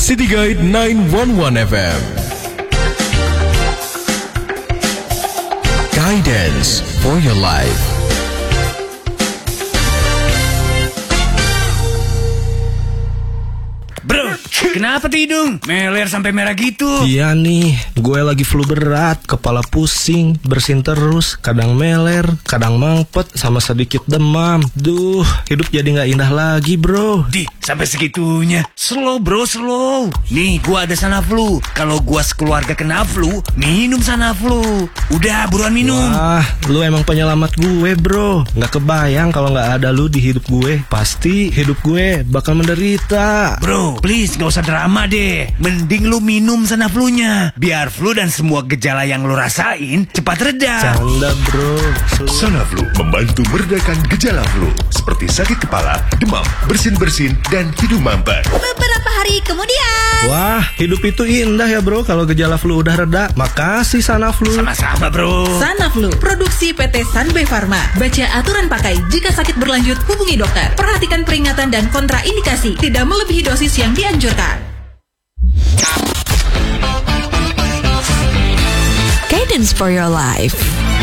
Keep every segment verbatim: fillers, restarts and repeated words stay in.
City Guide sembilan satu satu F M. Guidance for your life. Bro, kenapa tuh hidung? Meler sampai merah gitu. Iya nih, gue lagi flu berat, kepala pusing, bersin terus, kadang meler, kadang mampet, sama sedikit demam. Duh, hidup jadi gak indah lagi bro. Di, sampai segitunya. Slow bro, slow. Nih, gua ada Sanaflu. Kalau gua sekeluarga kena flu, minum Sanaflu. Udah, buruan minum. Wah, lu emang penyelamat gue bro. Gak kebayang kalau gak ada lu di hidup gue. Pasti hidup gue bakal menderita. Bro, please gak usah drama deh. Mending lu minum Sanaflunya, biar flu dan semua gejala yang lu rasain cepat reda. Canda bro. Sanaflu membantu meredakan gejala flu seperti sakit kepala, demam, bersin-bersin, dan hidung mampet. Beberapa hari kemudian. Wah, hidup itu indah ya bro kalau gejala flu udah reda. Makasih Sanaflu. Sama-sama bro. Sanaflu, produksi P T Sanbe Pharma. Baca aturan pakai. Jika sakit berlanjut, hubungi dokter. Perhatikan peringatan dan kontraindikasi. Tidak melebihi dosis yang dianjurkan. Guidance for your life.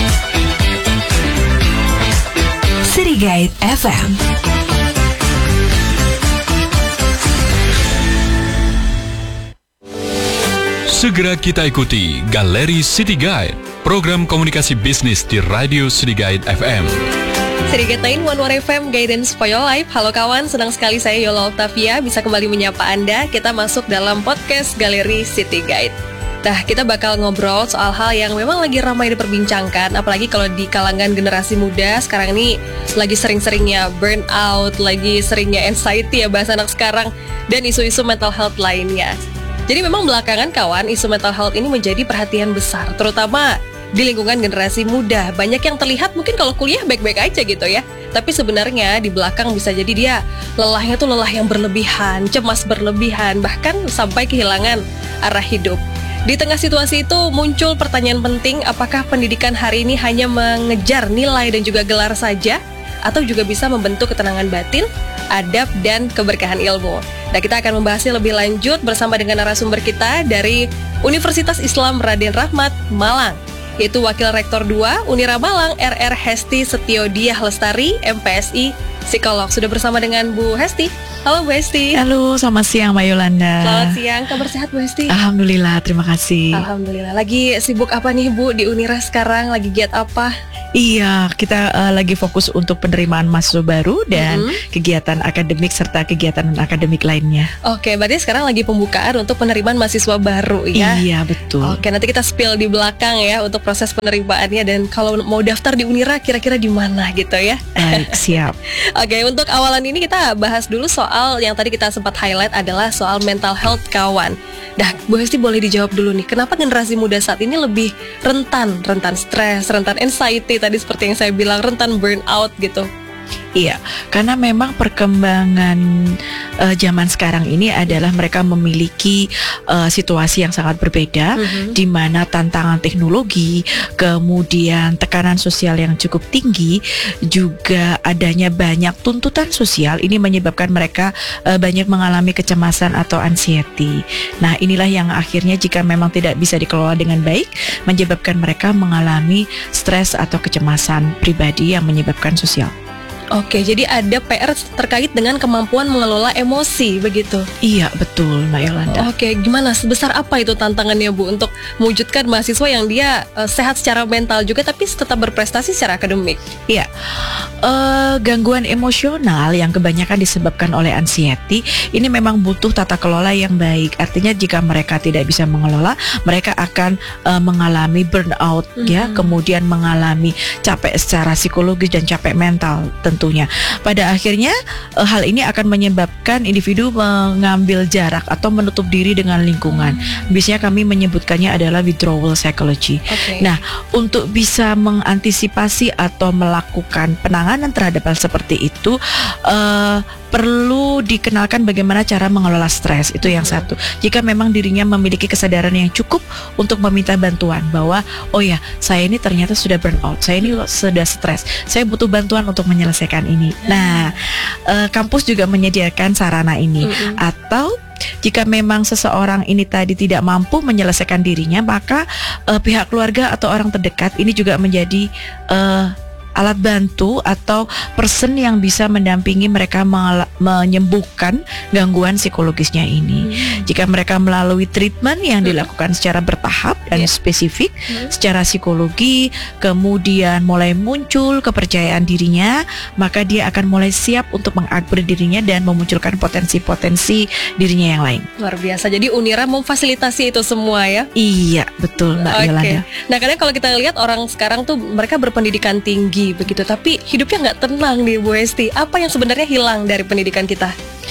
City Guide F M. Segera kita ikuti Galeri City Guide, program komunikasi bisnis di Radio City Guide F M. City Guide sembilan satu satu F M, Guidance for your life. Halo kawan, senang sekali saya Yola Octavia bisa kembali menyapa Anda. Kita masuk dalam podcast Galeri City Guide. Nah, kita bakal ngobrol soal hal yang memang lagi ramai diperbincangkan, apalagi kalau di kalangan generasi muda sekarang ini lagi sering-seringnya burnout, lagi seringnya anxiety ya bahasa anak sekarang, dan isu-isu mental health lainnya. Jadi memang belakangan kawan, isu mental health ini menjadi perhatian besar, terutama di lingkungan generasi muda. Banyak yang terlihat mungkin kalau kuliah baik-baik aja gitu ya, tapi sebenarnya di belakang bisa jadi dia lelahnya tuh lelah yang berlebihan, cemas berlebihan, bahkan sampai kehilangan arah hidup. Di tengah situasi itu muncul pertanyaan penting, apakah pendidikan hari ini hanya mengejar nilai dan juga gelar saja, atau juga bisa membentuk ketenangan batin, adab, dan keberkahan ilmu. Nah, kita akan membahasnya lebih lanjut bersama dengan narasumber kita dari Universitas Islam Raden Rahmat, Malang, yaitu Wakil Rektor dua Unira Malang, R R Hesti Setiodiah Lestari, M P S I, psikolog. Sudah bersama dengan Bu Hesti. Halo Bu Hesti. Halo, selamat siang Mbak Yolanda. Selamat siang, kabar sehat Bu Hesti? Alhamdulillah, terima kasih. Alhamdulillah. Lagi sibuk apa nih Bu di Unira sekarang? Lagi giat apa? Iya, kita uh, lagi fokus untuk penerimaan mahasiswa baru dan mm-hmm. kegiatan akademik serta kegiatan akademik lainnya. Oke, berarti sekarang lagi pembukaan untuk penerimaan mahasiswa baru ya? Iya, betul. Oke, nanti kita spill di belakang ya untuk proses penerimaannya, dan kalau mau daftar di Unira kira-kira di mana gitu ya? Eh, siap. Oke, untuk awalan ini kita bahas dulu soal yang tadi kita sempat highlight adalah soal mental health kawan. Nah, Bu Hesti boleh dijawab dulu nih, kenapa generasi muda saat ini lebih rentan, rentan stres, rentan anxiety, tadi seperti yang saya bilang, rentan burnout gitu? Iya, karena memang perkembangan uh, zaman sekarang ini adalah mereka memiliki uh, situasi yang sangat berbeda, mm-hmm. di mana tantangan teknologi, kemudian tekanan sosial yang cukup tinggi, juga adanya banyak tuntutan sosial, ini menyebabkan mereka uh, banyak mengalami kecemasan atau anxiety. Nah, inilah yang akhirnya jika memang tidak bisa dikelola dengan baik, menyebabkan mereka mengalami stres atau kecemasan pribadi yang menyebabkan sosial. Oke, jadi ada P R terkait dengan kemampuan mengelola emosi, begitu? Iya, betul Mbak Yolanda. Oke, gimana? Sebesar apa itu tantangannya Bu untuk mewujudkan mahasiswa yang dia uh, sehat secara mental juga tapi tetap berprestasi secara akademik? Iya, uh, gangguan emosional yang kebanyakan disebabkan oleh anxiety ini memang butuh tata kelola yang baik. Artinya jika mereka tidak bisa mengelola, mereka akan uh, mengalami burnout, mm-hmm. ya, kemudian mengalami capek secara psikologis dan capek mental tentunya. Pada akhirnya uh, hal ini akan menyebabkan individu mengambil jarak atau menutup diri dengan lingkungan. Biasanya kami menyebutkannya adalah withdrawal psychology. Okay. Nah, untuk bisa mengantisipasi atau melakukan penanganan terhadap hal seperti itu, uh, perlu dikenalkan bagaimana cara mengelola stres. Itu yang satu. Jika memang dirinya memiliki kesadaran yang cukup untuk meminta bantuan bahwa oh ya, saya ini ternyata sudah burnout, saya ini sudah stres, saya butuh bantuan untuk menyelesaikan ini. Nah, uh, kampus juga menyediakan sarana ini. Mm-hmm. Atau jika memang seseorang ini tadi tidak mampu menyelesaikan dirinya, maka uh, pihak keluarga atau orang terdekat ini juga menjadi uh, alat bantu atau person yang bisa mendampingi mereka mengala- menyembuhkan gangguan psikologisnya ini. Hmm. Jika mereka melalui treatment yang hmm. dilakukan secara bertahap dan yeah. spesifik hmm. secara psikologi, kemudian mulai muncul kepercayaan dirinya, maka dia akan mulai siap untuk mengupgrade dirinya dan memunculkan potensi-potensi dirinya yang lain. Luar biasa. Jadi Unira memfasilitasi itu semua ya? Iya, betul Mbak okay. Yolanda. Nah, kadang kalau kita lihat orang sekarang tuh mereka berpendidikan tinggi begitu, tapi hidupnya nggak tenang nih Bu Hesti. Apa yang sebenarnya hilang dari pendidikan kita?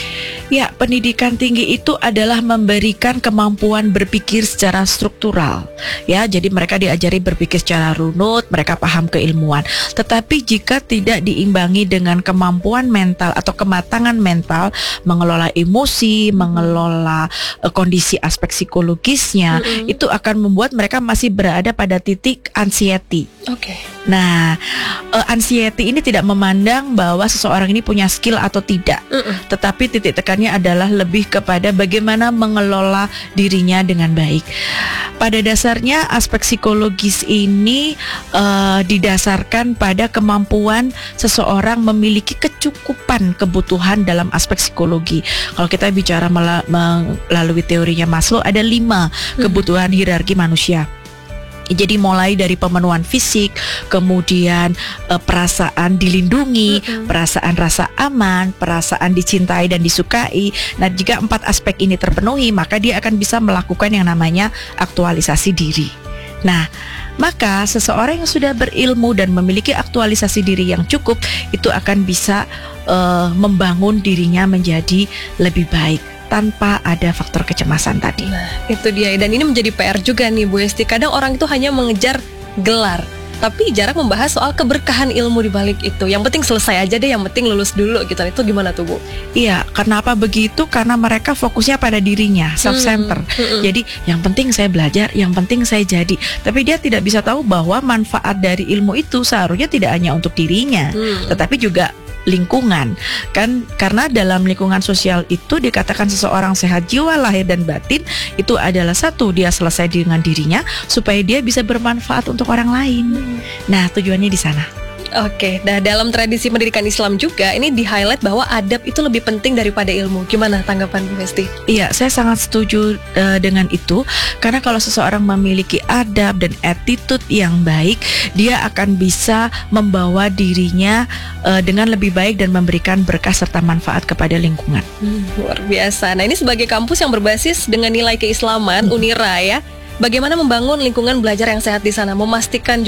Ya, pendidikan tinggi itu adalah memberikan kemampuan berpikir secara struktural. Ya, jadi mereka diajari berpikir secara runut, mereka paham keilmuan. Tetapi jika tidak diimbangi dengan kemampuan mental atau kematangan mental, mengelola emosi, mengelola uh, kondisi aspek psikologisnya, mm-hmm. itu akan membuat mereka masih berada pada titik anxiety. Oke. Okay. Nah, uh, anxiety ini tidak memandang bahwa seseorang ini punya skill atau tidak, mm-mm. tetapi titik tekannya adalah lebih kepada bagaimana mengelola dirinya dengan baik. Pada dasarnya aspek psikologis ini uh, didasarkan pada kemampuan seseorang memiliki kecukupan kebutuhan dalam aspek psikologi. Kalau kita bicara mela- melalui teorinya Maslow, ada lima mm-hmm. kebutuhan hierarki manusia. Jadi mulai dari pemenuhan fisik, kemudian e, perasaan dilindungi, mm-hmm. perasaan rasa aman, perasaan dicintai dan disukai. Nah, jika empat aspek ini terpenuhi, maka dia akan bisa melakukan yang namanya aktualisasi diri. Nah, maka seseorang yang sudah berilmu dan memiliki aktualisasi diri yang cukup, itu akan bisa e, membangun dirinya menjadi lebih baik tanpa ada faktor kecemasan tadi. Nah, itu dia. Dan ini menjadi P R juga nih Bu Hesti. Kadang orang itu hanya mengejar gelar, tapi jarang membahas soal keberkahan ilmu di balik itu. Yang penting selesai aja deh, yang penting lulus dulu gitu. Itu gimana tuh Bu? Iya, kenapa begitu? Karena mereka fokusnya pada dirinya, self-center. Hmm, hmm. Jadi yang penting saya belajar, yang penting saya jadi. Tapi dia tidak bisa tahu bahwa manfaat dari ilmu itu seharusnya tidak hanya untuk dirinya, hmm. tetapi juga lingkungan. Kan karena dalam lingkungan sosial itu dikatakan seseorang sehat jiwa, lahir dan batin itu adalah satu, dia selesai dengan dirinya supaya dia bisa bermanfaat untuk orang lain. Hmm. Nah, tujuannya di sana. Oke, nah dalam tradisi pendidikan Islam juga ini di-highlight bahwa adab itu lebih penting daripada ilmu. Gimana tanggapan Bu Hesti? Iya, saya sangat setuju uh, dengan itu. Karena kalau seseorang memiliki adab dan attitude yang baik, dia akan bisa membawa dirinya uh, dengan lebih baik dan memberikan berkah serta manfaat kepada lingkungan. Hmm, luar biasa. Nah, ini sebagai kampus yang berbasis dengan nilai keislaman, hmm. Unira ya. Bagaimana membangun lingkungan belajar yang sehat di sana, memastikan